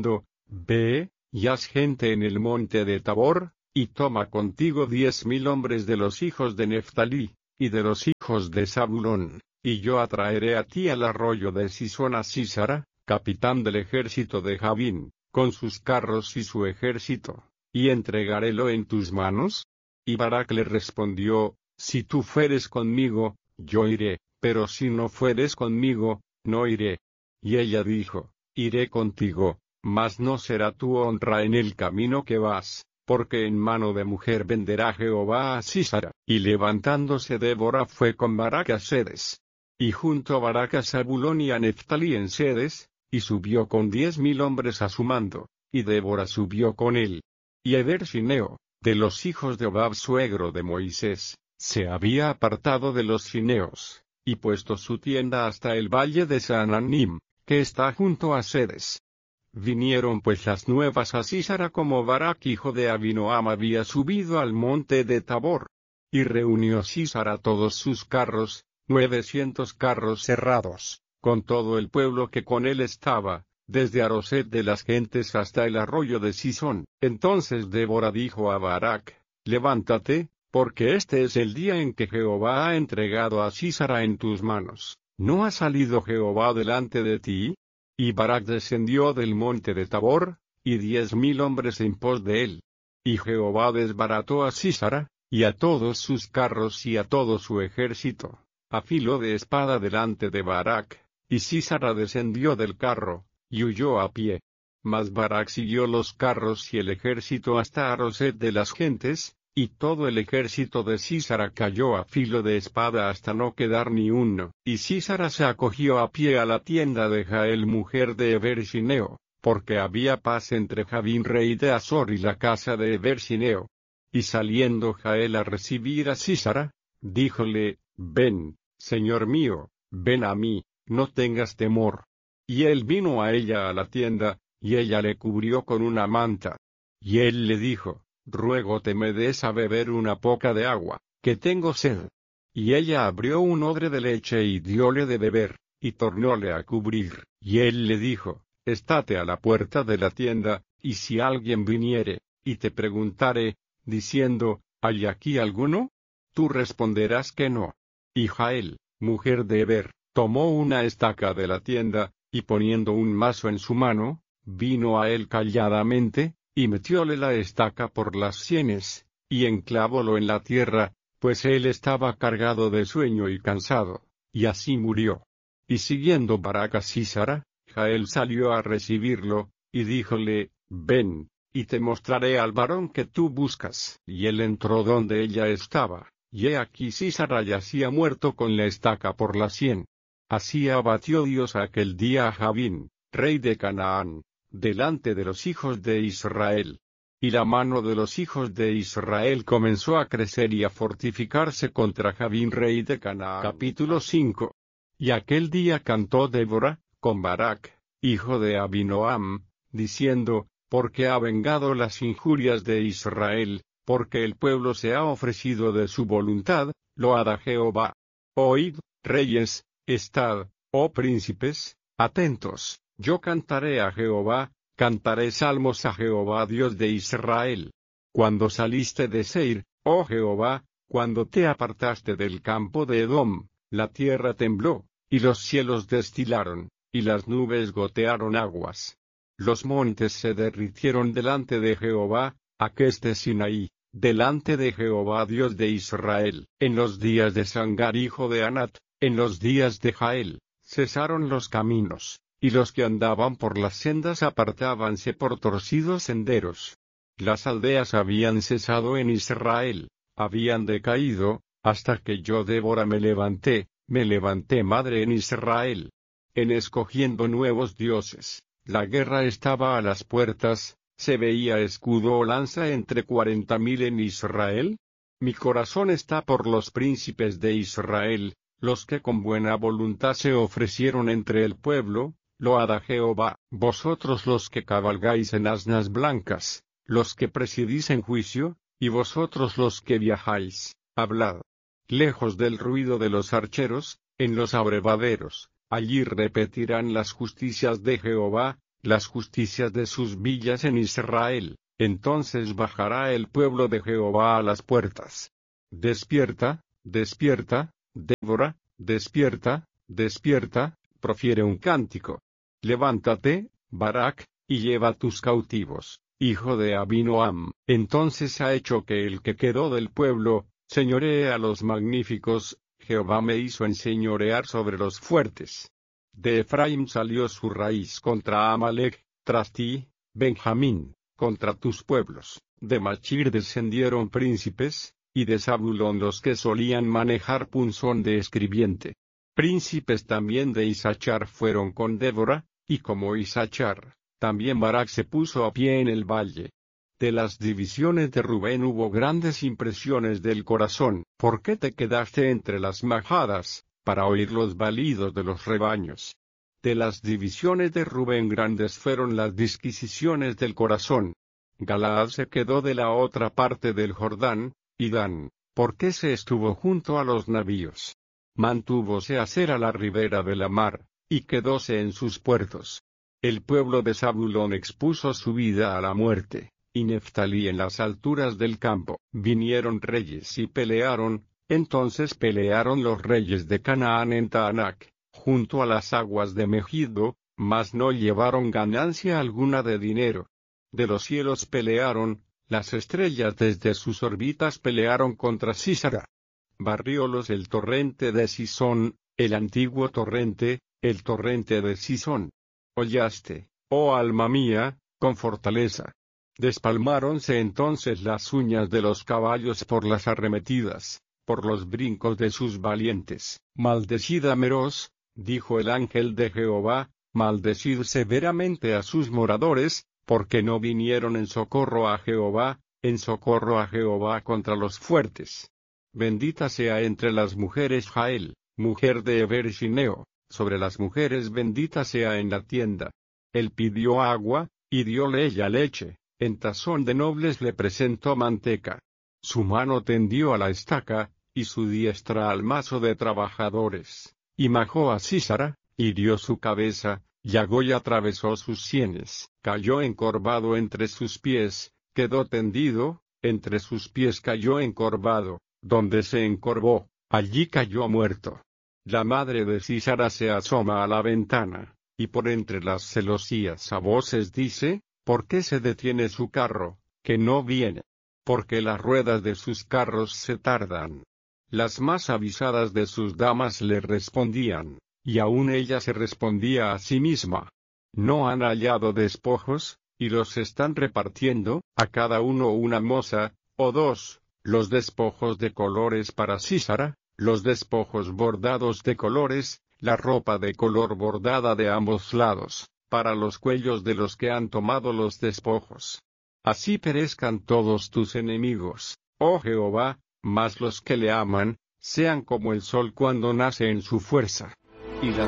S1: Ve, y haz gente en el monte de Tabor, y toma contigo diez mil hombres de los hijos de Neftalí, y de los hijos de Zabulón, y yo atraeré a ti al arroyo de Sisón a Sísara, capitán del ejército de Javín, con sus carros y su ejército, y entregarélo en tus manos. Y Barak le respondió, si tú fueres conmigo, yo iré, pero si no fueres conmigo, no iré. Y ella dijo, iré contigo, mas no será tu honra en el camino que vas, porque en mano de mujer venderá Jehová a Sísara. Y levantándose Débora fue con Barak a Sedes. Y junto a Barak a Zabulón y a Neftalí en Sedes, y subió con diez mil hombres a su mando, y Débora subió con él. Y Eber-Shineo, de los hijos de Obab suegro de Moisés, se había apartado de los Shineos, y puesto su tienda hasta el valle de Saananim, que está junto a Sedes. Vinieron pues las nuevas a Sísara como Barak hijo de Abinoam había subido al monte de Tabor. Y reunió Sísara todos sus carros, nuevecientos carros cerrados, con todo el pueblo que con él estaba, desde Aroset de las gentes hasta el arroyo de Sisón. Entonces Débora dijo a Barak, levántate, porque este es el día en que Jehová ha entregado a Sísara en tus manos. ¿No ha salido Jehová delante de ti? Y Barak descendió del monte de Tabor, y diez mil hombres en pos de él. Y Jehová desbarató a Sísara, y a todos sus carros y a todo su ejército, a filo de espada delante de Barak, y Sísara descendió del carro, y huyó a pie. Mas Barak siguió los carros y el ejército hasta Aroset de las gentes, y todo el ejército de Sísara cayó a filo de espada hasta no quedar ni uno. Y Sísara se acogió a pie a la tienda de Jael mujer de Eber-Shineo, porque había paz entre Javín rey de Azor y la casa de Eber-Shineo. Y saliendo Jael a recibir a Sísara, díjole, ven, señor mío, ven a mí, no tengas temor. Y él vino a ella a la tienda, y ella le cubrió con una manta. Y él le dijo, ruégote me des a beber una poca de agua, que tengo sed. Y ella abrió un odre de leche y dióle de beber, y tornóle a cubrir. Y él le dijo, estate a la puerta de la tienda, y si alguien viniere, y te preguntare, diciendo, ¿hay aquí alguno? Tú responderás que no. Y Jael, mujer de Eber, tomó una estaca de la tienda, y poniendo un mazo en su mano, vino a él calladamente, y metióle la estaca por las sienes, y enclavólo en la tierra, pues él estaba cargado de sueño y cansado, y así murió. Y siguiendo Barak a Sísara, Jael salió a recibirlo, y díjole, ven, y te mostraré al varón que tú buscas. Y él entró donde ella estaba, y he aquí Sísara yacía muerto con la estaca por la sien. Así abatió Dios aquel día a Javín, rey de Canaán, delante de los hijos de Israel. Y la mano de los hijos de Israel comenzó a crecer y a fortificarse contra Javín rey de Canaán. Capítulo cinco. Y aquel día cantó Débora, con Barak, hijo de Abinoam, diciendo, porque ha vengado las injurias de Israel, porque el pueblo se ha ofrecido de su voluntad, load Jehová. Oíd, reyes, estad, oh príncipes, atentos, yo cantaré a Jehová, cantaré salmos a Jehová Dios de Israel. Cuando saliste de Seir, oh Jehová, cuando te apartaste del campo de Edom, la tierra tembló, y los cielos destilaron, y las nubes gotearon aguas. Los montes se derritieron delante de Jehová, aqueste Sinaí, delante de Jehová Dios de Israel. En los días de Sangar hijo de Anat, en los días de Jael, cesaron los caminos, y los que andaban por las sendas apartábanse por torcidos senderos. Las aldeas habían cesado en Israel, habían decaído, hasta que yo Débora me levanté, me levanté madre en Israel. En escogiendo nuevos dioses, la guerra estaba a las puertas, se veía escudo o lanza entre cuarenta mil en Israel. Mi corazón está por los príncipes de Israel, los que con buena voluntad se ofrecieron entre el pueblo, load a Jehová. Vosotros los que cabalgáis en asnas blancas, los que presidís en juicio, y vosotros los que viajáis, hablad. Lejos del ruido de los archeros, en los abrevaderos, allí repetirán las justicias de Jehová, las justicias de sus villas en Israel. Entonces bajará el pueblo de Jehová a las puertas. Despierta, despierta, Débora, despierta, despierta, profiere un cántico. Levántate, Barak, y lleva tus cautivos, hijo de Abinoam. Entonces ha hecho que el que quedó del pueblo, señoree a los magníficos, Jehová me hizo enseñorear sobre los fuertes. De Efraín salió su raíz contra Amalek, tras ti, Benjamín, contra tus pueblos. De Machir descendieron príncipes, y de Zabulón los que solían manejar punzón de escribiente. Príncipes también de Isachar fueron con Débora, y como Isachar, también Barak se puso a pie en el valle. De las divisiones de Rubén hubo grandes impresiones del corazón. ¿Por qué te quedaste entre las majadas, para oír los balidos de los rebaños? De las divisiones de Rubén grandes fueron las disquisiciones del corazón. Galaad se quedó de la otra parte del Jordán, y Dan, ¿por qué se estuvo junto a los navíos? Mantúvose a ser a la ribera de la mar, y quedóse en sus puertos. El pueblo de Zabulón expuso su vida a la muerte, y Neftalí en las alturas del campo. Vinieron reyes y pelearon, entonces pelearon los reyes de Canaán en Taanac, junto a las aguas de Megiddo, mas no llevaron ganancia alguna de dinero. De los cielos pelearon, las estrellas desde sus órbitas pelearon contra Sísara. Barriólos el torrente de Sisón, el antiguo torrente, el torrente de Sisón. Hollaste, oh alma mía, con fortaleza. Despalmáronse entonces las uñas de los caballos por las arremetidas, por los brincos de sus valientes. Maldecid a Meroz, dijo el ángel de Jehová, maldecid severamente a sus moradores, porque no vinieron en socorro a Jehová, en socorro a Jehová contra los fuertes. Bendita sea entre las mujeres Jael, mujer de Eber Shineo, sobre las mujeres bendita sea en la tienda. Él pidió agua, y dióle ella leche, en tazón de nobles le presentó manteca. Su mano tendió a la estaca, y su diestra al mazo de trabajadores, y majó a Sísara, hirió su cabeza, llagó y atravesó sus sienes, cayó encorvado entre sus pies, quedó tendido, entre sus pies cayó encorvado, donde se encorvó, allí cayó muerto. La madre de Sísara se asoma a la ventana, y por entre las celosías a voces dice, ¿por qué se detiene su carro, que no viene? Porque las ruedas de sus carros se tardan. Las más avisadas de sus damas le respondían, y aun ella se respondía a sí misma. No han hallado despojos, y los están repartiendo, a cada uno una moza, o dos, los despojos de colores para Sísara, los despojos bordados de colores, la ropa de color bordada de ambos lados, para los cuellos de los que han tomado los despojos. Así perezcan todos tus enemigos, oh Jehová, mas los que le aman, sean como el sol cuando nace en su fuerza. Y la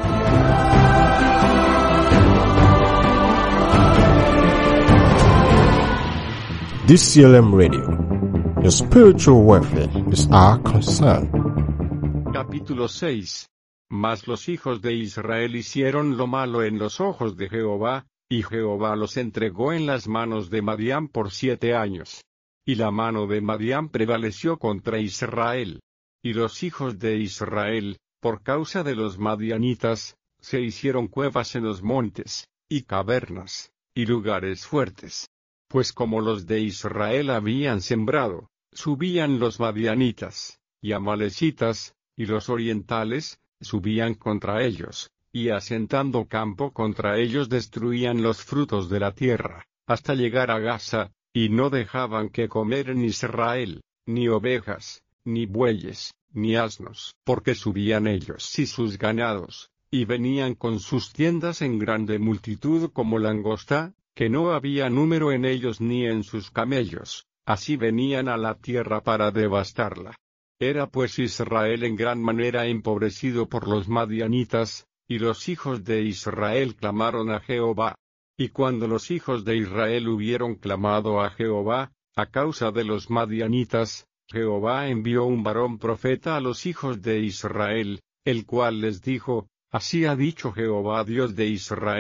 S2: D C L M Radio. Your spiritual welfare is our concern.
S1: Capítulo seis. Mas los hijos de Israel hicieron lo malo en los ojos de Jehová, y Jehová los entregó en las manos de Madián por siete años. Y la mano de Madián prevaleció contra Israel. Y los hijos de Israel, por causa de los madianitas, se hicieron cuevas en los montes, y cavernas, y lugares fuertes. Pues como los de Israel habían sembrado, subían los madianitas, y amalecitas, y los orientales, subían contra ellos, y asentando campo contra ellos destruían los frutos de la tierra, hasta llegar a Gaza, y no dejaban que comer en Israel, ni ovejas, ni bueyes, ni asnos, porque subían ellos y sus ganados, y venían con sus tiendas en grande multitud como langosta, que no había número en ellos ni en sus camellos, así venían a la tierra para devastarla. Era pues Israel en gran manera empobrecido por los madianitas, y los hijos de Israel clamaron a Jehová. Y cuando los hijos de Israel hubieron clamado a Jehová, a causa de los madianitas, Jehová envió un varón profeta a los hijos de Israel, el cual les dijo, Así ha dicho Jehová Dios de Israel,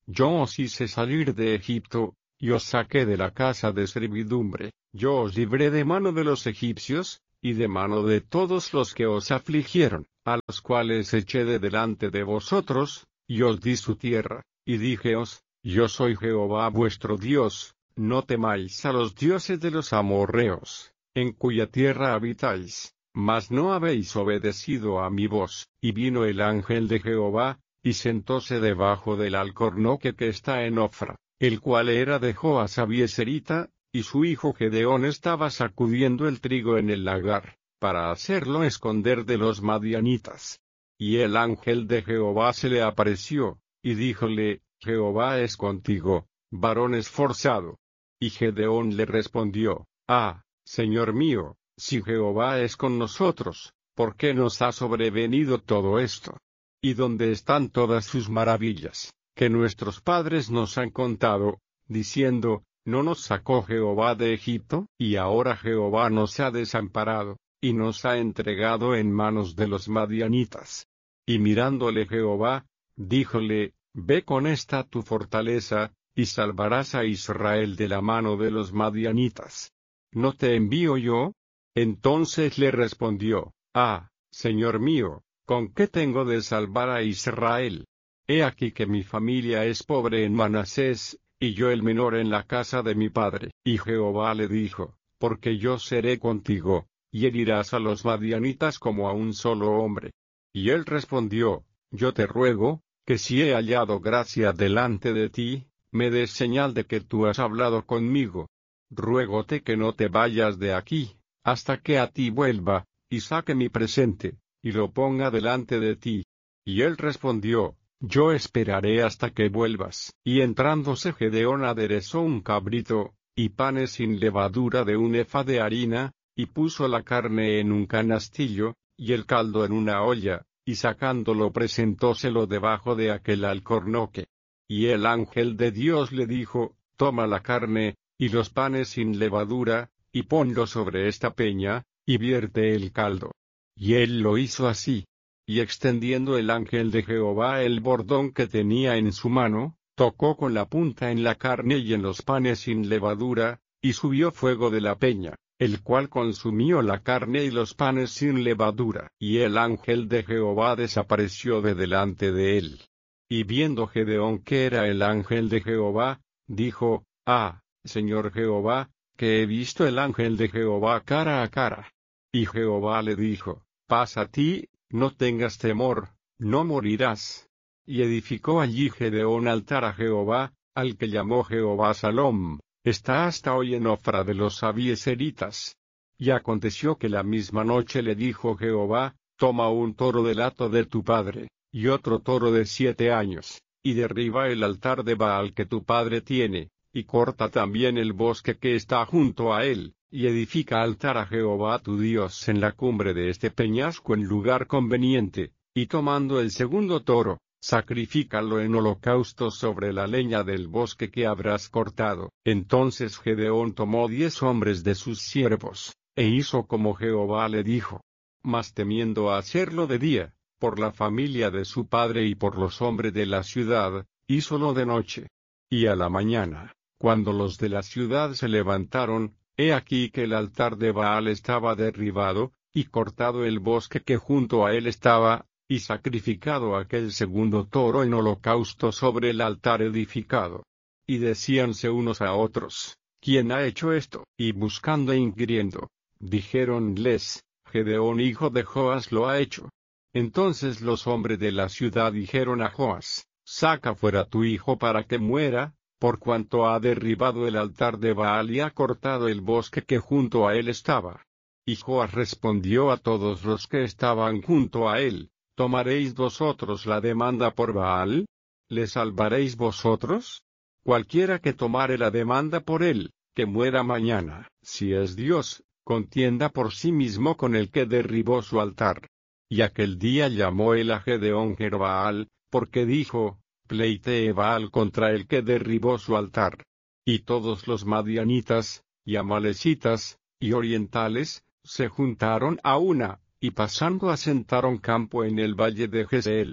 S1: yo os hice salir de Egipto, y os saqué de la casa de servidumbre, yo os libré de mano de los egipcios, y de mano de todos los que os afligieron, a los cuales eché de delante de vosotros, y os di su tierra, y díjeos, yo soy Jehová vuestro Dios, no temáis a los dioses de los amorreos, en cuya tierra habitáis, mas no habéis obedecido a mi voz. Y vino el ángel de Jehová, y sentóse debajo del alcornoque que está en Ofra, el cual era de Joas Abieserita, y su hijo Gedeón estaba sacudiendo el trigo en el lagar, para hacerlo esconder de los madianitas. Y el ángel de Jehová se le apareció, y díjole, Jehová es contigo, varón esforzado. Y Gedeón le respondió, Ah, Señor mío, si Jehová es con nosotros, ¿por qué nos ha sobrevenido todo esto? ¿Y dónde están todas sus maravillas, que nuestros padres nos han contado, diciendo, ¿no nos sacó Jehová de Egipto? Y ahora Jehová nos ha desamparado, y nos ha entregado en manos de los madianitas. Y mirándole Jehová, díjole, Ve con esta tu fortaleza, y salvarás a Israel de la mano de los madianitas. ¿No te envío yo? Entonces le respondió, Ah, Señor mío, ¿con qué tengo de salvar a Israel? He aquí que mi familia es pobre en Manasés, y yo el menor en la casa de mi padre. Y Jehová le dijo, Porque yo seré contigo, y herirás a los madianitas como a un solo hombre. Y él respondió, Yo te ruego, que si he hallado gracia delante de ti, me des señal de que tú has hablado conmigo. Ruégote que no te vayas de aquí, hasta que a ti vuelva, y saque mi presente, y lo ponga delante de ti. Y él respondió, Yo esperaré hasta que vuelvas. Y entrándose Gedeón aderezó un cabrito, y panes sin levadura de un efa de harina, y puso la carne en un canastillo, y el caldo en una olla, y sacándolo presentóselo debajo de aquel alcornoque. Y el ángel de Dios le dijo, Toma la carne, y los panes sin levadura, y ponlo sobre esta peña, y vierte el caldo. Y él lo hizo así. Y extendiendo el ángel de Jehová el bordón que tenía en su mano, tocó con la punta en la carne y en los panes sin levadura, y subió fuego de la peña, el cual consumió la carne y los panes sin levadura. Y el ángel de Jehová desapareció de delante de él. Y viendo Gedeón que era el ángel de Jehová, dijo, Ah, Señor Jehová, que he visto el ángel de Jehová cara a cara. Y Jehová le dijo, Paz a ti, no tengas temor, no morirás. Y edificó allí Gedeón altar a Jehová, al que llamó Jehová Salom, está hasta hoy en Ofra de los Abieseritas. Y aconteció que la misma noche le dijo Jehová, Toma un toro del hato de tu padre, y otro toro de siete años, y derriba el altar de Baal que tu padre tiene, y corta también el bosque que está junto a él, y edifica altar a Jehová tu Dios en la cumbre de este peñasco en lugar conveniente, y tomando el segundo toro, sacrifícalo en holocausto sobre la leña del bosque que habrás cortado. Entonces Gedeón tomó diez hombres de sus siervos, e hizo como Jehová le dijo. Mas temiendo hacerlo de día, por la familia de su padre y por los hombres de la ciudad, hízolo de noche. Y a la mañana, cuando los de la ciudad se levantaron, he aquí que el altar de Baal estaba derribado, y cortado el bosque que junto a él estaba, y sacrificado aquel segundo toro en holocausto sobre el altar edificado. Y decíanse unos a otros, ¿quién ha hecho esto? Y buscando e inquiriendo, dijéronles, Gedeón hijo de Joas lo ha hecho. Entonces los hombres de la ciudad dijeron a Joas, saca fuera tu hijo para que muera, por cuanto ha derribado el altar de Baal y ha cortado el bosque que junto a él estaba. Y Joas respondió a todos los que estaban junto a él, ¿tomaréis vosotros la demanda por Baal? ¿Le salvaréis vosotros? Cualquiera que tomare la demanda por él, que muera mañana. Si es Dios, contienda por sí mismo con el que derribó su altar. Y aquel día llamó él a Gedeón Jerbaal, porque dijo, pleitee Baal contra el que derribó su altar. Y todos los madianitas, y amalecitas, y orientales, se juntaron a una, y pasando asentaron campo en el valle de Jezeel.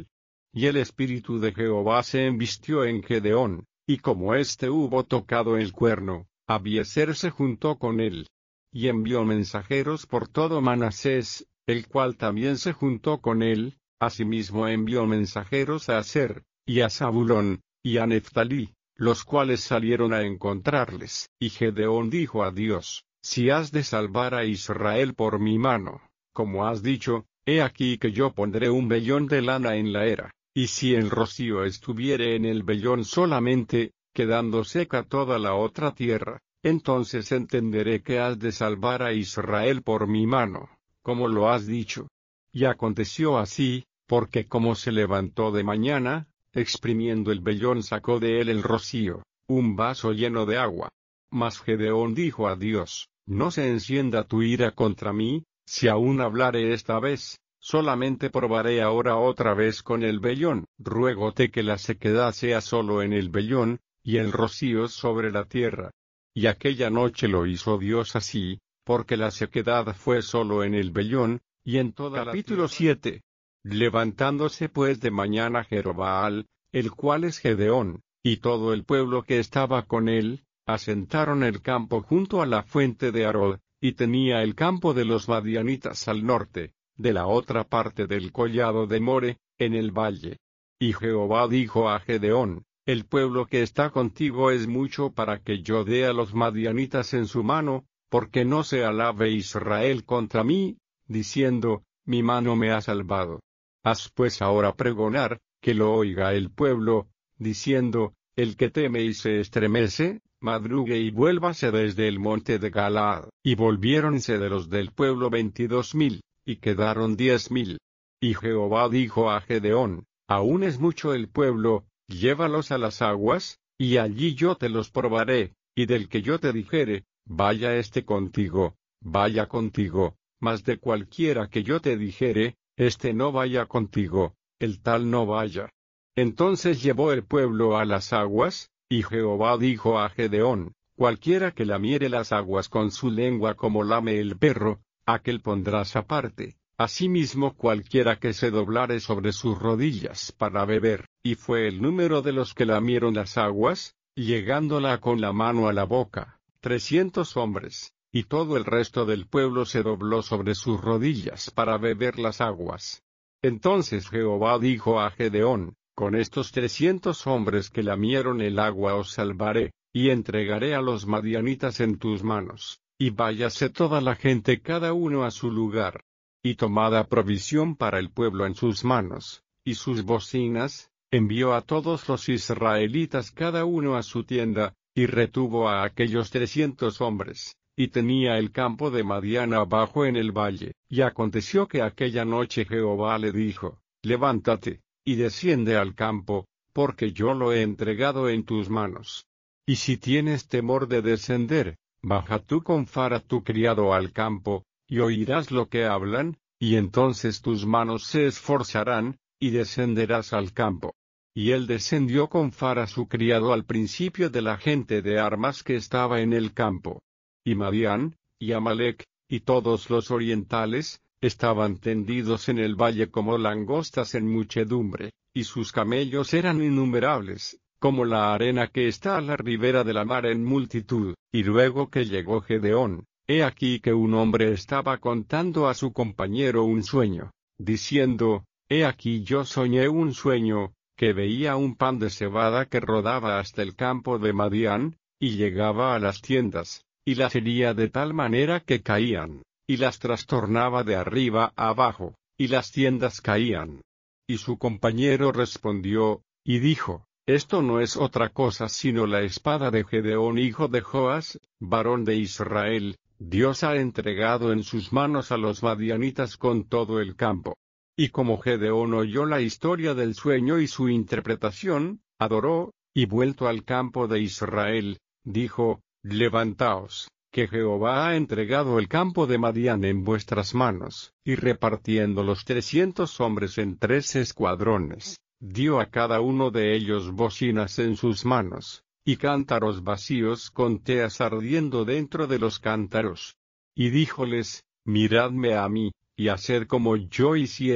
S1: Y el espíritu de Jehová se embistió en Gedeón, y como éste hubo tocado el cuerno, Abiezer se juntó con él. Y envió mensajeros por todo Manasés, el cual también se juntó con él. Asimismo envió mensajeros a Aser, y a Zabulón, y a Neftalí, los cuales salieron a encontrarles. Y Gedeón dijo a Dios: Si has de salvar a Israel por mi mano, como has dicho, he aquí que yo pondré un vellón de lana en la era, y si el rocío estuviere en el vellón solamente, quedando seca toda la otra tierra, entonces entenderé que has de salvar a Israel por mi mano, como lo has dicho. Y aconteció así, porque como se levantó de mañana, exprimiendo el vellón sacó de él el rocío, un vaso lleno de agua. Mas Gedeón dijo a Dios: No se encienda tu ira contra mí, si aún hablare esta vez, solamente probaré ahora otra vez con el vellón. Ruégote que la sequedad sea solo en el vellón, y el rocío sobre la tierra. Y aquella noche lo hizo Dios así, porque la sequedad fue solo en el vellón, y en toda la Capítulo siete. Levantándose pues de mañana Jerobbaal, el cual es Gedeón, y todo el pueblo que estaba con él, asentaron el campo junto a la fuente de Arod, y tenía el campo de los madianitas al norte, de la otra parte del collado de More, en el valle. Y Jehová dijo a Gedeón: El pueblo que está contigo es mucho para que yo dé a los madianitas en su mano, porque no se alabe Israel contra mí, diciendo: Mi mano me ha salvado. Haz pues ahora pregonar, que lo oiga el pueblo, diciendo: El que teme y se estremece, madrugue y vuélvase desde el monte de Galaad. Y volviéronse de los del pueblo veintidós mil, y quedaron diez mil. Y Jehová dijo a Gedeón: Aún es mucho el pueblo, llévalos a las aguas, y allí yo te los probaré, y del que yo te dijere: Vaya este contigo, vaya contigo, mas de cualquiera que yo te dijere: Este no vaya contigo, el tal no vaya. Entonces llevó el pueblo a las aguas, y Jehová dijo a Gedeón: Cualquiera que lamiere las aguas con su lengua como lame el perro, aquel pondrás aparte. Asimismo cualquiera que se doblare sobre sus rodillas para beber. Y fue el número de los que lamieron las aguas, llegándola con la mano a la boca, trescientos hombres, y todo el resto del pueblo se dobló sobre sus rodillas para beber las aguas. Entonces Jehová dijo a Gedeón: Con estos trescientos hombres que lamieron el agua os salvaré, y entregaré a los madianitas en tus manos, y váyase toda la gente cada uno a su lugar. Y tomada provisión para el pueblo en sus manos, y sus bocinas, envió a todos los israelitas cada uno a su tienda, y retuvo a aquellos trescientos hombres, y tenía el campo de Madián abajo en el valle. Y aconteció que aquella noche Jehová le dijo: Levántate, y desciende al campo, porque yo lo he entregado en tus manos. Y si tienes temor de descender, baja tú con Fara tu criado al campo, y oirás lo que hablan, y entonces tus manos se esforzarán, y descenderás al campo. Y él descendió con Fara su criado al principio de la gente de armas que estaba en el campo. Y Madián, y Amalec, y todos los orientales, estaban tendidos en el valle como langostas en muchedumbre, y sus camellos eran innumerables, como la arena que está a la ribera de la mar en multitud. Y luego que llegó Gedeón, he aquí que un hombre estaba contando a su compañero un sueño, diciendo: He aquí yo soñé un sueño, que veía un pan de cebada que rodaba hasta el campo de Madián, y llegaba a las tiendas, y las hería de tal manera que caían, y las trastornaba de arriba a abajo, y las tiendas caían. Y su compañero respondió, y dijo: Esto no es otra cosa sino la espada de Gedeón hijo de Joas, varón de Israel. Dios ha entregado en sus manos a los madianitas con todo el campo. Y como Gedeón oyó la historia del sueño y su interpretación, adoró, y vuelto al campo de Israel, dijo: Levantaos, que Jehová ha entregado el campo de Madián en vuestras manos. Y repartiendo los trescientos hombres en tres escuadrones, dio a cada uno de ellos bocinas en sus manos, y cántaros vacíos con teas ardiendo dentro de los cántaros. Y díjoles: Miradme a mí, y haced como yo hiciere,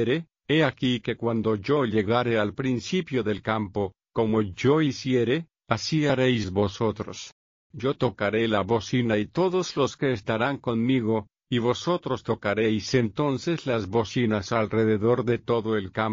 S1: He aquí que cuando yo llegare al principio del campo, como yo hiciere, así haréis vosotros. Yo tocaré la bocina y todos los que estarán conmigo, y vosotros tocaréis entonces las bocinas alrededor de todo el campo.